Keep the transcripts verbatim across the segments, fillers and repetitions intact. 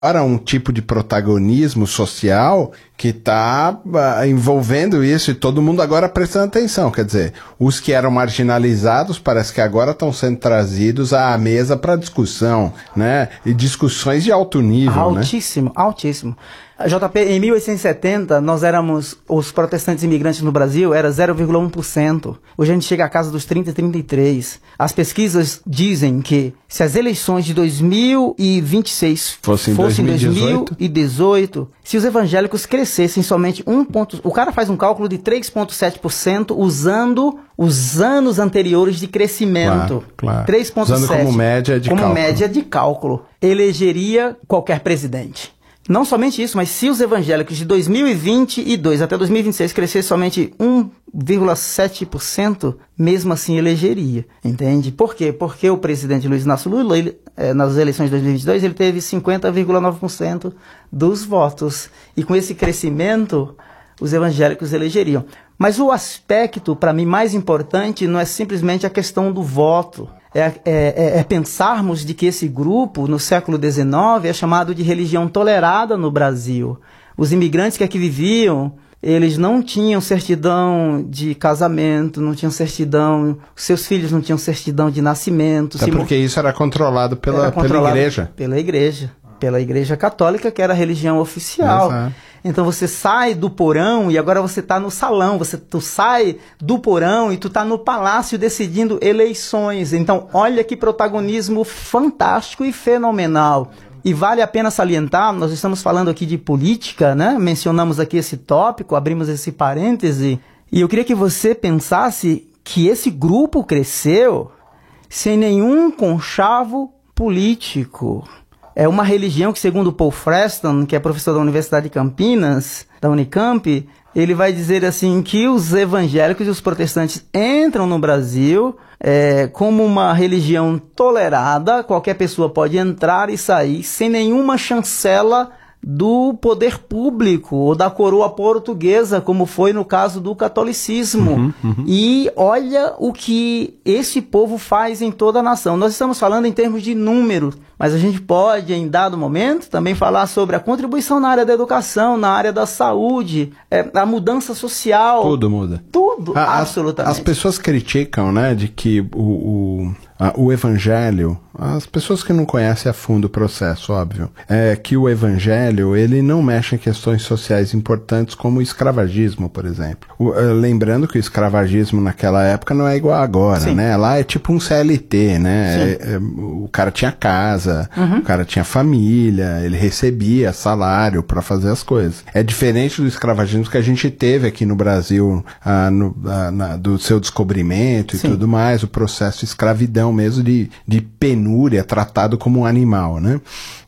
Para um tipo de protagonismo social que está uh, envolvendo isso e todo mundo agora prestando atenção. Quer dizer, os que eram marginalizados parece que agora estão sendo trazidos à mesa para discussão, né? E discussões de alto nível, altíssimo, né? Altíssimo. J P, em mil oitocentos e setenta, nós éramos, os protestantes imigrantes no Brasil, era zero vírgula um por cento. Hoje a gente chega à casa dos trinta, trinta e três. As pesquisas dizem que se as eleições de dois mil e vinte e seis fossem fossem dois mil e dezoito? dois mil e dezoito, se os evangélicos crescessem somente um ponto... O cara faz um cálculo de três vírgula sete por cento usando os anos anteriores de crescimento. Claro, claro. três vírgula sete por cento. Usando como média de como cálculo. média de cálculo. Elegeria qualquer presidente. Não somente isso, mas se os evangélicos de dois mil e vinte e dois até dois mil e vinte e seis crescer somente um vírgula sete por cento, mesmo assim elegeria, entende? Por quê? Porque o presidente Luiz Inácio Lula, ele, eh, nas eleições de dois mil e vinte e dois, ele teve cinquenta vírgula nove por cento dos votos. E com esse crescimento, os evangélicos elegeriam. Mas o aspecto, para mim, mais importante não é simplesmente a questão do voto. É, é, é pensarmos de que esse grupo, no século dezenove, é chamado de religião tolerada no Brasil. Os imigrantes que aqui viviam, eles não tinham certidão de casamento, não tinham certidão, seus filhos não tinham certidão de nascimento. Até porque isso era controlado pela, era controlado pela igreja. Pela igreja. Pela igreja católica, que era a religião oficial. Exato. Então você sai do porão e agora você está no salão, você, tu sai do porão e tu está no palácio decidindo eleições. Então olha que protagonismo fantástico e fenomenal. E vale a pena salientar, nós estamos falando aqui de política, né? Mencionamos aqui esse tópico, abrimos esse parêntese, e eu queria que você pensasse que esse grupo cresceu sem nenhum conchavo político. É uma religião que, segundo Paul Freston, que é professor da Universidade de Campinas, da Unicamp, ele vai dizer assim que os evangélicos e os protestantes entram no Brasil é, como uma religião tolerada, qualquer pessoa pode entrar e sair sem nenhuma chancela do poder público ou da coroa portuguesa, como foi no caso do catolicismo. Uhum, uhum. E olha o que esse povo faz em toda a nação. Nós estamos falando em termos de números, mas a gente pode, em dado momento, também falar sobre a contribuição na área da educação, na área da saúde, é, a mudança social. Tudo muda. Tudo, a, absolutamente. As, as pessoas criticam, né, de que o... o... o evangelho, as pessoas que não conhecem a fundo o processo, óbvio, é que o evangelho, ele não mexe em questões sociais importantes como o escravagismo, por exemplo. O, uh, lembrando que o escravagismo naquela época não é igual agora, Sim. né? Lá é tipo um C L T, né? É, é, o cara tinha casa, uhum. o cara tinha família, ele recebia salário para fazer as coisas. É diferente do escravagismo que a gente teve aqui no Brasil, uh, no, uh, na, do seu descobrimento e Sim. tudo mais, o processo de escravidão mesmo de, de penúria, tratado como um animal, né?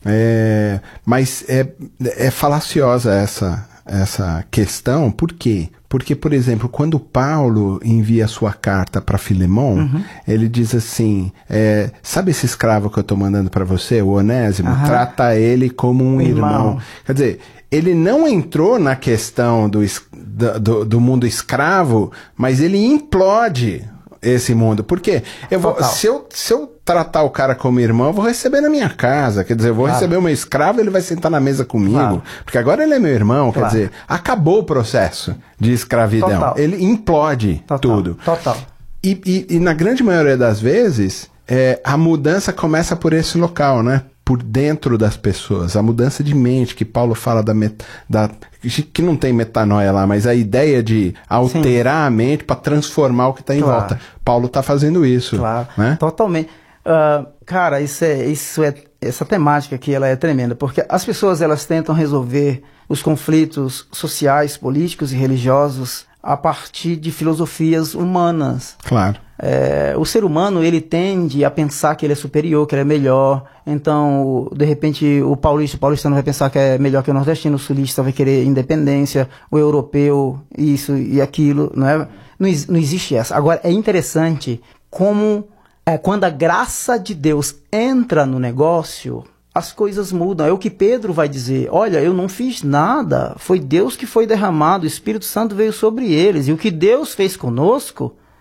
É, mas é, é falaciosa essa, essa questão, por quê? Porque, por exemplo, quando Paulo envia a sua carta para Filemon, uhum. ele diz assim, é, sabe esse escravo que eu estou mandando para você, o Onésimo? Uhum. Trata ele como um irmão. irmão. Quer dizer, ele não entrou na questão do, do, do mundo escravo, mas ele implode esse mundo. Por quê? Eu vou, se, eu, se eu tratar o cara como irmão, eu vou receber na minha casa. Quer dizer, eu vou claro. receber o meu escravo, ele vai sentar na mesa comigo. Claro. Porque agora ele é meu irmão. Claro. Quer dizer, acabou o processo de escravidão. Total. Ele implode Total. tudo. Total. E, e, e na grande maioria das vezes, é, a mudança começa por esse local, né? Por dentro das pessoas, a mudança de mente que Paulo fala da, met, da que não tem metanoia lá, mas a ideia de alterar Sim. a mente para transformar o que está em claro. volta. Paulo está fazendo isso. Claro, né? Totalmente. Uh, cara, isso é, isso é, essa temática aqui ela é tremenda, porque as pessoas elas tentam resolver os conflitos sociais, políticos e religiosos a partir de filosofias humanas. Claro. É, o ser humano, ele tende a pensar que ele é superior, que ele é melhor. Então, de repente, o paulista, o paulistano vai pensar que é melhor que o nordestino, o sulista vai querer independência, o europeu, isso e aquilo, não é? Não, não existe essa. Agora, é interessante como, é, quando a graça de Deus entra no negócio, as coisas mudam. É o que Pedro vai dizer. Olha, eu não fiz nada. Foi Deus que foi derramado. O Espírito Santo veio sobre eles. E o que Deus fez conosco,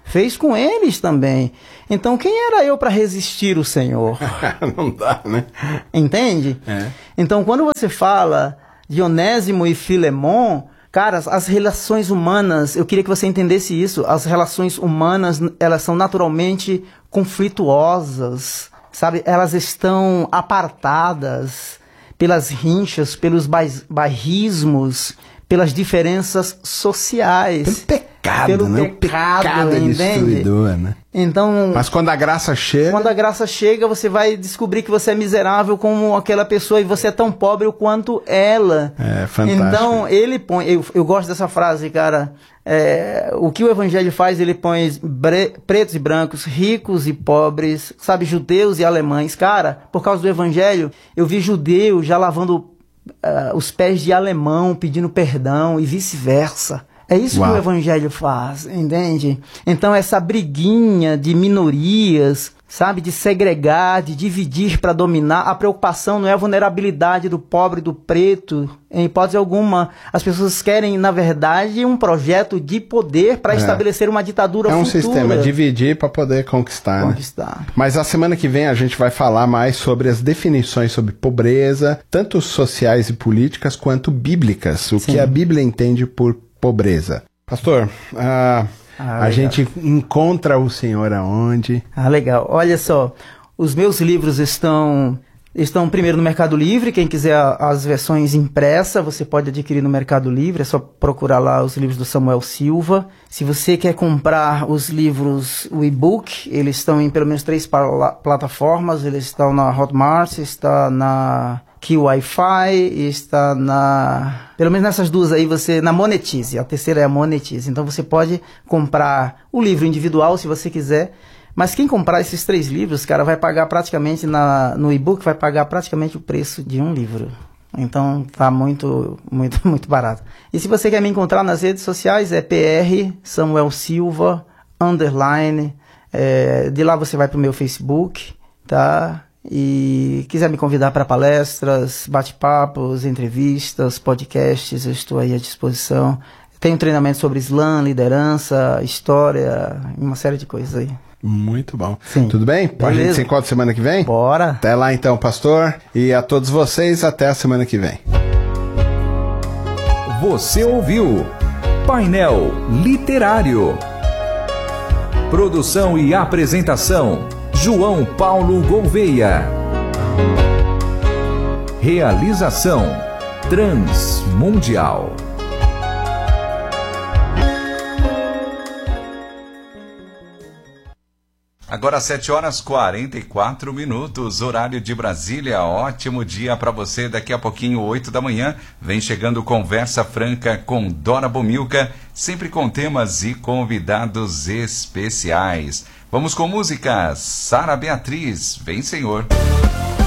fez com eles também. Então, quem era eu para resistir o Senhor? Não dá, né? Entende? É. Então, quando você fala de Onésimo e Filemon, cara, as relações humanas, eu queria que você entendesse isso, as relações humanas, elas são naturalmente conflituosas, sabe? Elas estão apartadas pelas rinchas, pelos bairrismos, pelas diferenças sociais. Pelo pecado, pelo né? pecado, o pecado é destruidor, né? Então, mas quando a graça chega... Quando a graça chega, você vai descobrir que você é miserável como aquela pessoa e você é tão pobre quanto ela. É, fantástico. Então, ele põe... Eu, eu gosto dessa frase, cara. É, o que o Evangelho faz, ele põe bre, pretos e brancos, ricos e pobres, sabe, judeus e alemães. Cara, por causa do Evangelho, eu vi judeu já lavando uh, os pés de alemão, pedindo perdão e vice-versa. É isso Uau. que o Evangelho faz, entende? Então essa briguinha de minorias, sabe, de segregar, de dividir para dominar, a preocupação não é a vulnerabilidade do pobre, do preto, em hipótese alguma. As pessoas querem, na verdade, um projeto de poder para é. estabelecer uma ditadura futura. É um futura. sistema, dividir para poder conquistar. Conquistar. Né? Mas a semana que vem a gente vai falar mais sobre as definições sobre pobreza, tanto sociais e políticas quanto bíblicas, o Sim. que a Bíblia entende por pobreza. Pastor, ah, ah, a gente encontra o Senhor aonde? Ah, legal. Olha só, os meus livros estão, estão primeiro no Mercado Livre. Quem quiser as versões impressas, você pode adquirir no Mercado Livre. É só procurar lá os livros do Samuel Silva. Se você quer comprar os livros, o e-book, eles estão em pelo menos três plataformas. Eles estão na Hotmart, está na... que o Wi-Fi está na... Pelo menos nessas duas aí, você... Na Monetize. A terceira é a Monetize. Então você pode comprar o livro individual, se você quiser. Mas quem comprar esses três livros, cara, vai pagar praticamente... Na, no e-book, vai pagar praticamente o preço de um livro. Então tá muito, muito, muito barato. E se você quer me encontrar nas redes sociais, é P R Samuel Silva, underline. É, de lá você vai pro meu Facebook, tá? E quiser me convidar para palestras, bate-papos, entrevistas, podcasts, eu estou aí à disposição. Tenho treinamento sobre Islã, liderança, história, uma série de coisas aí. Muito bom. Sim. Tudo bem? Beleza. A gente se encontra semana que vem? Bora. Até lá então, pastor. E a todos vocês, até a semana que vem. Você ouviu Painel Literário. Produção e apresentação João Paulo Gouveia. Realização Transmundial. Agora sete horas e quarenta e quatro minutos, horário de Brasília. Ótimo dia para você. Daqui a pouquinho, oito da manhã, vem chegando Conversa Franca com Dora Bomilca, sempre com temas e convidados especiais. Vamos com música. Sara Beatriz, vem, Senhor.